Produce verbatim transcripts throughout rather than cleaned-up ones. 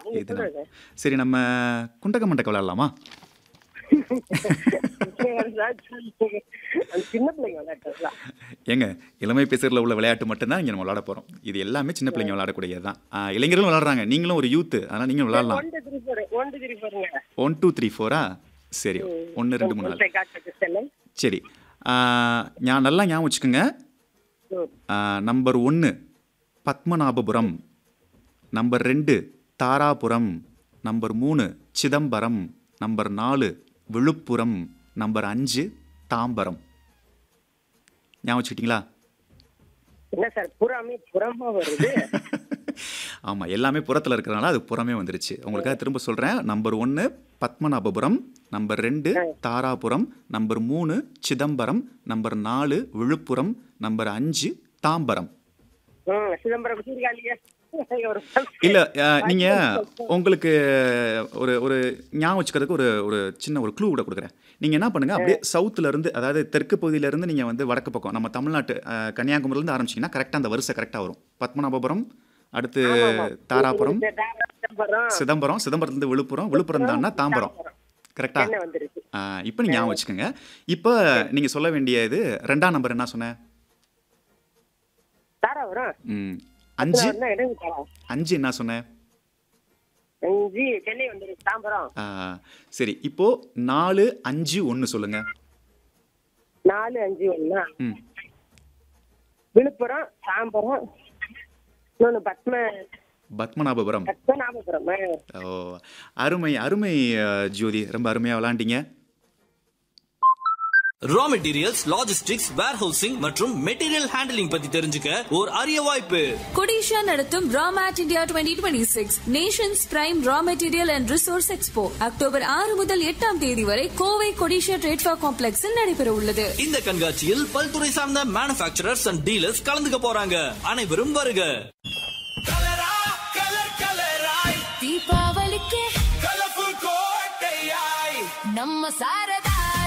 இதுதான். சரி, நம்ம குண்டக்க மண்டக்க விளையாடலாமா? சின்ன பிள்ளைங்க விளையாட்டுலாம். ஏங்க, இளமை பேசுறதுல உள்ள விளையாட்டு மட்டும்தான் இங்க நம்ம விளையாட போறோம். இது எல்லாமே சின்ன பிள்ளைங்க விளையாடக்கூடியதுதான். ஆஹ், இளைஞர்களும் விளையாடுறாங்க. நீங்களும் ஒரு யூத், அதனால நீங்களும் விளையாடலாம். ஒன்று த்ரீ ஃபோர் ஒன்று த்ரீ ஃபோருங்க. One two three ஃபோரா? சரி, ஒன்று ரெண்டு மூணு நாலு. சரி, ஆஹ், ஞா- நல்லா ஞாபகம் வச்சுக்கோங்க. ஆஹ், நம்பர் ஒன்று பத்மநாபபுரம், நம்பர் ரெண்டு தாராபுரம், நம்பர் மூணு சிதம்பரம், நம்பர் நாலு விழுப்புரம், நம்பர் அஞ்சு தாம்பரம். ஞாபகம் வச்சுக்கிட்டீங்களா? என்ன சார் புறாமே புறமா வருது? ஆமாம், எல்லாமே புறத்தில் இருக்கிறனால அது புறமே வந்துருச்சு. உங்களுக்காக திரும்ப சொல்கிறேன். நம்பர் ஒன்று பத்மநாபபுரம், நம்பர் ரெண்டு தாராபுரம், நம்பர் மூணு சிதம்பரம், நம்பர் நாலு விழுப்புரம், நம்பர் அஞ்சு தாம்பரம். ம், சிதம்பரம் சீர்காழியா? ஒரு இல்லை, நீங்கள் உங்களுக்கு ஒரு ஒரு ஞாபகம் வச்சுக்கிறதுக்கு ஒரு ஒரு சின்ன ஒரு க்ளூ கூட கொடுக்குறேன். நீங்கள் என்ன பண்ணுங்கள், அப்படியே சவுத்துல இருந்து, அதாவது தெற்கு பகுதியிலேருந்து நீங்கள் வந்து வடக்கு பக்கம் நம்ம தமிழ்நாட்டு அஹ், கன்னியாகுமரியிலேருந்து ஆரம்பிச்சிங்கன்னா கரெக்டாக அந்த வரிசை கரெக்டாக வரும். பத்மநாபபுரம், அடுத்து தாராபுரம், சிதம்பரம் சிதம்பரம், சிதம்பரத்துலேருந்து விழுப்புரம், விழுப்புரம் தான்னா தாம்பரம். கரெக்டா? என்ன வந்துருச்சு? இப்போ நீங்கள் ஞாபகம் வச்சுக்கோங்க. இப்போ நீங்கள் சொல்ல வேண்டியது ரெண்டாம் நம்பர் என்ன சொன்னேன்? தாராபுரம். ம், அஞ்சு. தாராபுரம்னா இடங்க தாரா. அஞ்சு என்ன சொன்னேன்? அஞ்சு சென்னை வந்துருச்சு. தாம்பரம். ஆ, சரி, இப்போ நாலு அஞ்சு ஒன்று சொல்லுங்க. நாலு அஞ்சு ஒண்ணா? ம், விழுப்புரம், தாம்பரம், இன்னொன்னு பத்ம பத்மநாபபுரம். பத்மநாபபுரம். ஓ, அருமை அருமை. அஹ், ஜோதி, ரொம்ப அருமையாக விளாண்டிங்க. ரா மெட்டீரியல்ஸ், லாஜிஸ்டிக்ஸ், வேர்ஹவுசிங் மற்றும் மெட்டீரியல் ஹேண்டலிங் பத்தி தெரிஞ்சுக்க ஒரு அரிய வாய்ப்பு. கொடிஷா நடத்தும் ராமேட் India twenty twenty six Nations prime raw material and resource expo October ஆறு முதல் எட்டாம் தேதி வரை கோவை கொடிஷா ட்ரேட்ஃபா காம்ப்ளெக்ஸில் நடைபெற உள்ளது. இந்த கண்காட்சியில் பல்துறை சார்ந்த மேனுஃபேக்சரர்ஸ் அண்ட் டீலர்ஸ் கலந்துக்க போறாங்க. அனைவரும் வருக. தீபாவளிக்கு நம்ம சாரதா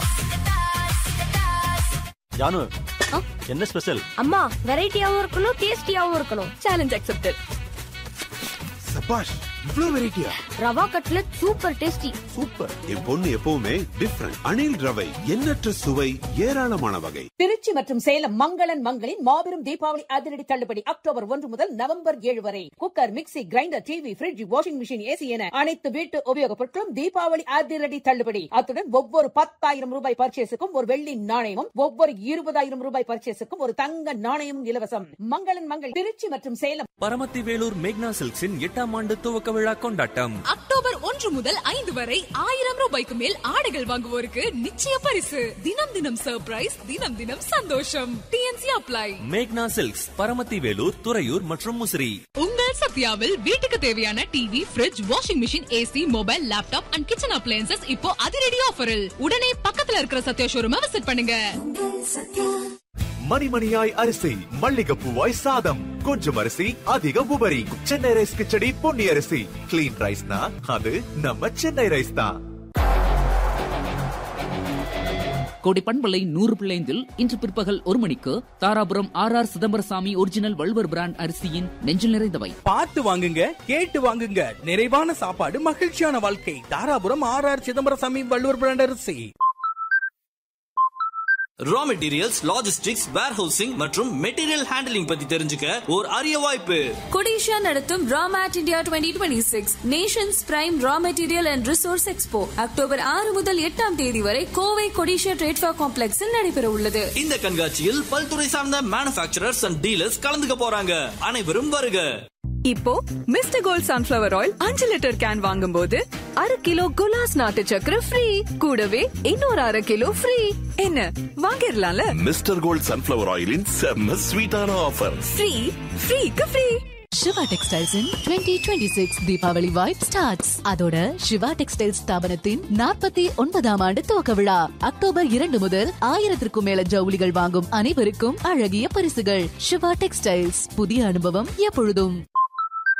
ஜானு, என்ன ஸ்பெஷல்? அம்மா, வெரைட்டியாவும் இருக்கணும், டேஸ்டியாவும் இருக்கணும். Challenge accepted. சபாஷ், இவ்ளோ வெரைட்டியா? Rava cutlet super tasty. Super. என் பொண்ணு எப்பவுமே டிஃபரண்ட். அணில் ரவை, எண்ணற்ற சுவை, ஏராளமான வகை. திருச்சி மற்றும் சேலம் மங்களன் மங்களின் மாபெரும் தீபாவளி அதிரடி தள்ளுபடி அக்டோபர் ஒன்று முதல் நவம்பர் ஏழு வரை. Cooker, mixie, grinder, TV, fridge, washing machine, AC என அனைத்து வீட்டு உபயோகப் பொருட்களும் தீபாவளி அதிரடி தள்ளுபடி. அத்துடன் ஒவ்வொரு பத்தாயிரம் ரூபாய் பர்ச்சேஸுக்கும் ஒரு வெள்ளி நாணயமும், ஒவ்வொரு இருபதாயிரம் ரூபாய் பர்ச்சேஸுக்கும் ஒரு தங்க நாணயமும் இலவசம். மங்களன் மங்கள் திருச்சி மற்றும் சேலம். பரமத்தி வேலூர் மேக்னா சில்க்ஸின் எட்டாம் ஆண்டு துவக்க விழா கொண்டாட்டம் அக்டோபர் ஒன்று முதல் ஐந்து வரை ஆயிரம் ரூபாய்க்கு மேல் ஆடைகள் வாங்குவோருக்கு நிச்சய பரிசு. தினம் தினம் சர்ப்ரைஸ், தினம் தினம் சந்தோஷம். DNC apply. மேக்னா சில்க்ஸ், பரமத்தி வேலூர், துறையூர் மற்றும் முசிறி. உங்கள் சத்யாவில் வீட்டுக்கு தேவையான TV, fridge, washing machine, AC, mobile, laptop and kitchen appliances இப்போ அதிரடி ஆஃபரில். உடனே பக்கத்துல இருக்கிற சத்யா ஷோரூமை விசிட் பண்ணுங்க. மணிமணியாய் அரிசி, மல்லிகைப்பூவாய் சாதம், கொஞ்சம் அரிசி அதிக உபரி. சென்னை ரைஸ் கிச்சடி பொன்னி அரிசி. கிளீன் ரைஸ்னா அது நம்ம சென்னை ரைஸ் தான். கோடி பண்பலை நூறு பிள்ளைந்தில் இன்று பிற்பகல் ஒரு மணிக்கு Dharapuram R R Chidambarasamy original Valluvar brand அரிசியின் நெஞ்சில் நிறைந்தவை. பார்த்து வாங்குங்க, கேட்டு வாங்குங்க. நிறைவான சாப்பாடு, மகிழ்ச்சியான வாழ்க்கை. Dharapuram R R Chidambarasamy Valluvar brand அரிசி. ரா மெட்டீரியல்ஸ், லாஜிஸ்டிக்ஸ், வேர்ஹவுசிங் மற்றும் மெட்டீரியல் ஹேண்டலிங் பத்தி தெரிஞ்சுக்க ஒரு அரிய வாய்ப்பு. கொடிஷா நடத்தும் ராமேட் India twenty twenty six Nations prime raw material and resource expo October ஆறு முதல் எட்டாம் தேதி வரை கோவை கொடிஷா ட்ரேட்ஃபா காம்ப்ளெக்ஸில் நடைபெற உள்ளது. இந்த கண்காட்சியில் பல்துறை சார்ந்த மேனுஃபேக்சரர்ஸ் அண்ட் டீலர்ஸ் கலந்துக்க போறாங்க. அனைவரும் வருக. இப்போ மிஸ்டர் கோல்ட் சன்ஃபிளவர் ஆயில் அஞ்சு லிட்டர் கேன் வாங்கும் போது அரை கிலோ குலாஸ் நாட்டு சக்கரை ஃப்ரீ. கூடவே இன்னொரு அரை கிலோ ஃப்ரீ. என்ன வாங்கிடலாம்ல? மிஸ்டர் கோல்ட் சன்ஃபிளவர் ஆயிலின் செம்ம ஸ்வீட்டான offer. Free ஃப்ரீக்கு free. Siva textiles twenty twenty six Deepavali vibe starts. அதோட சிவா டெக்ஸ்டைல்ஸ் ஸ்தாபனத்தின் நாற்பத்தி ஒன்பதாம் ஆண்டு துவக்க விழா அக்டோபர் இரண்டு முதல் ஆயிரத்திற்கும் மேல ஜவுளிகள் வாங்கும் அனைவருக்கும் அழகிய பரிசுகள். சிவா டெக்ஸ்டைல்ஸ், புதிய அனுபவம் எப்பொழுதும்.